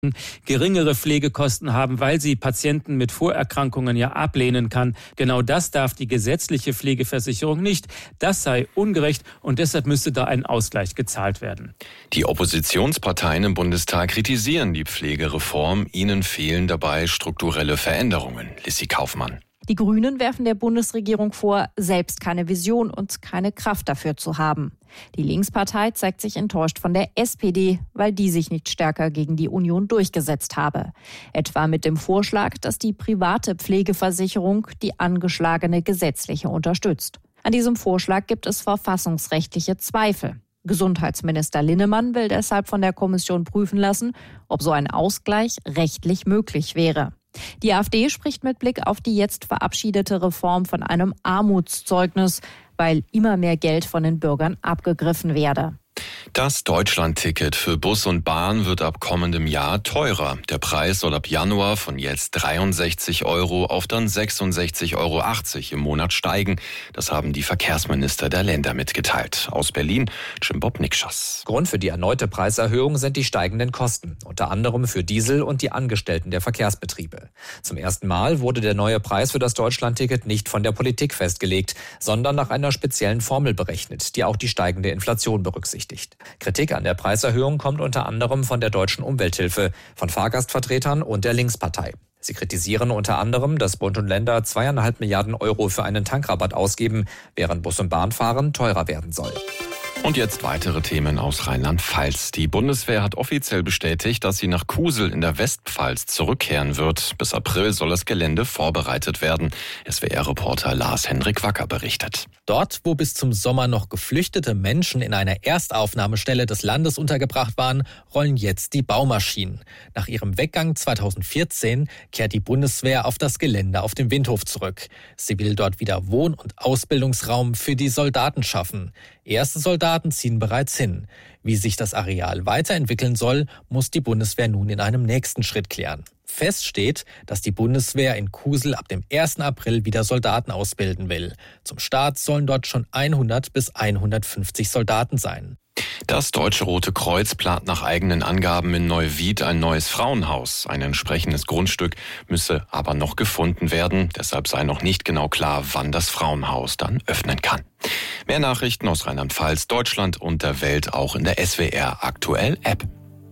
geringere Pflegekosten haben, weil sie Patienten mit Vorerkrankungen ja ablehnen kann. Genau das darf die gesetzliche Pflegeversicherung nicht. Das sei ungerecht und deshalb müsste da ein Ausgleich gezahlt werden. Die Oppositionsparteien im Bundestag kritisieren die Pflegereform. Ihnen fehlen dabei strukturelle Veränderungen. Lissi Kaufmann. Die Grünen werfen der Bundesregierung vor, selbst keine Vision und keine Kraft dafür zu haben. Die Linkspartei zeigt sich enttäuscht von der SPD, weil die sich nicht stärker gegen die Union durchgesetzt habe. Etwa mit dem Vorschlag, dass die private Pflegeversicherung die angeschlagene gesetzliche unterstützt. An diesem Vorschlag gibt es verfassungsrechtliche Zweifel. Gesundheitsminister Linnemann will deshalb von der Kommission prüfen lassen, ob so ein Ausgleich rechtlich möglich wäre. Die AfD spricht mit Blick auf die jetzt verabschiedete Reform von einem Armutszeugnis, weil immer mehr Geld von den Bürgern abgegriffen werde. Das Deutschlandticket für Bus und Bahn wird ab kommendem Jahr teurer. Der Preis soll ab Januar von jetzt 63 € auf dann 66,80 € im Monat steigen. Das haben die Verkehrsminister der Länder mitgeteilt. Aus Berlin, Jim-Bob Nikschas. Grund für die erneute Preiserhöhung sind die steigenden Kosten, unter anderem für Diesel und die Angestellten der Verkehrsbetriebe. Zum ersten Mal wurde der neue Preis für das Deutschlandticket nicht von der Politik festgelegt, sondern nach einer speziellen Formel berechnet, die auch die steigende Inflation berücksichtigt. Kritik an der Preiserhöhung kommt unter anderem von der Deutschen Umwelthilfe, von Fahrgastvertretern und der Linkspartei. Sie kritisieren unter anderem, dass Bund und Länder 2,5 Milliarden € für einen Tankrabatt ausgeben, während Bus- und Bahnfahren teurer werden soll. Und jetzt weitere Themen aus Rheinland-Pfalz. Die Bundeswehr hat offiziell bestätigt, dass sie nach Kusel in der Westpfalz zurückkehren wird. Bis April soll das Gelände vorbereitet werden. SWR-Reporter Lars-Hendrik Wacker berichtet. Dort, wo bis zum Sommer noch geflüchtete Menschen in einer Erstaufnahmestelle des Landes untergebracht waren, rollen jetzt die Baumaschinen. Nach ihrem Weggang 2014 kehrt die Bundeswehr auf das Gelände auf dem Windhof zurück. Sie will dort wieder Wohn- und Ausbildungsraum für die Soldaten schaffen. Erste Soldaten ziehen bereits hin. Wie sich das Areal weiterentwickeln soll, muss die Bundeswehr nun in einem nächsten Schritt klären. Fest steht, dass die Bundeswehr in Kusel ab dem 1. April wieder Soldaten ausbilden will. Zum Start sollen dort schon 100 bis 150 Soldaten sein. Das Deutsche Rote Kreuz plant nach eigenen Angaben in Neuwied ein neues Frauenhaus. Ein entsprechendes Grundstück müsse aber noch gefunden werden. Deshalb sei noch nicht genau klar, wann das Frauenhaus dann öffnen kann. Mehr Nachrichten aus Rheinland-Pfalz, Deutschland und der Welt auch in der SWR Aktuell App.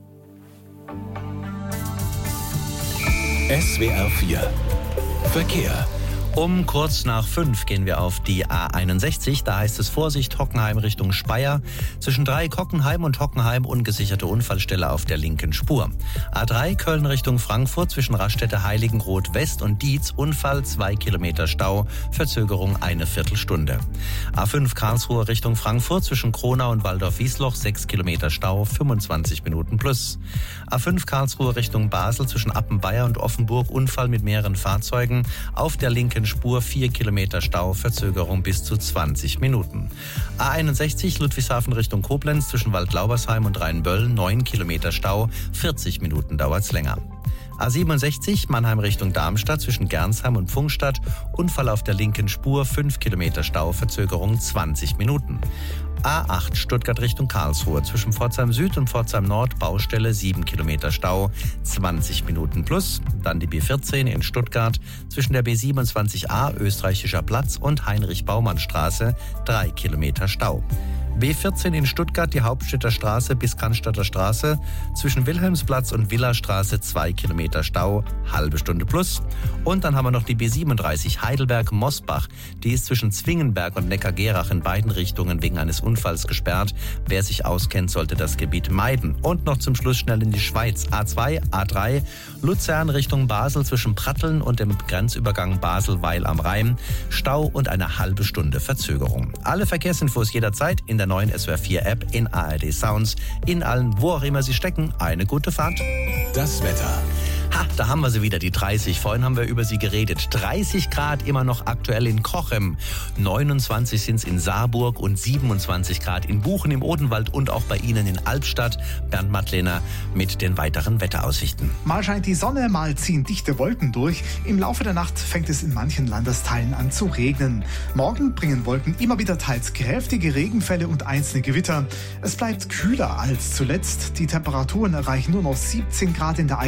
SWR 4 Verkehr. Um kurz nach 5 gehen wir auf die A61. Da heißt es Vorsicht, Hockenheim Richtung Speyer. Zwischen Dreieck-Hockenheim und Hockenheim ungesicherte Unfallstelle auf der linken Spur. A3 Köln Richtung Frankfurt zwischen Raststätte Heiligenroth West und Dietz. Unfall 2 Kilometer Stau. Verzögerung eine Viertelstunde. A5 Karlsruhe Richtung Frankfurt zwischen Kronau und Waldorf-Wiesloch 6 Kilometer Stau. 25 Minuten plus. A5 Karlsruhe Richtung Basel zwischen Appenweier und Offenburg. Unfall mit mehreren Fahrzeugen. Auf der linken Spur 4 Kilometer Stau, Verzögerung bis zu 20 Minuten. A61 Ludwigshafen Richtung Koblenz zwischen Waldlaubersheim und Rheinbölln 9 Kilometer Stau, 40 Minuten dauert's länger. A67 Mannheim Richtung Darmstadt zwischen Gernsheim und Pfungstadt, Unfall auf der linken Spur, 5 Kilometer Stau, Verzögerung 20 Minuten. A8 Stuttgart Richtung Karlsruhe zwischen Pforzheim Süd und Pforzheim Nord, Baustelle 7 Kilometer Stau, 20 Minuten plus. Dann die B14 in Stuttgart zwischen der B27a Österreichischer Platz und Heinrich-Baumann-Straße 3 Kilometer Stau. B14 in Stuttgart, die Hauptstädter Straße bis Cannstatter Straße, zwischen Wilhelmsplatz und Villastraße 2 Kilometer Stau, halbe Stunde plus. Und dann haben wir noch die B37 Heidelberg-Mosbach, die ist zwischen Zwingenberg und Neckargerach in beiden Richtungen wegen eines Unfalls gesperrt. Wer sich auskennt, sollte das Gebiet meiden. Und noch zum Schluss schnell in die Schweiz. A2, A3, Luzern Richtung Basel zwischen Pratteln und dem Grenzübergang Basel-Weil am Rhein. Stau und eine halbe Stunde Verzögerung. Alle Verkehrsinfos jederzeit in der neuen SWR 4 App, in ARD Sounds, in allen, wo auch immer Sie stecken. Eine gute Fahrt. Das Wetter. Da haben wir sie wieder, die 30. Vorhin haben wir über sie geredet. 30 Grad immer noch aktuell in Cochem. 29 sind es in Saarburg und 27 Grad in Buchen im Odenwald und auch bei Ihnen in Albstadt. Bernd Mattlehner mit den weiteren Wetteraussichten. Mal scheint die Sonne, mal ziehen dichte Wolken durch. Im Laufe der Nacht fängt es in manchen Landesteilen an zu regnen. Morgen bringen Wolken immer wieder teils kräftige Regenfälle und einzelne Gewitter. Es bleibt kühler als zuletzt. Die Temperaturen erreichen nur noch 17 Grad in der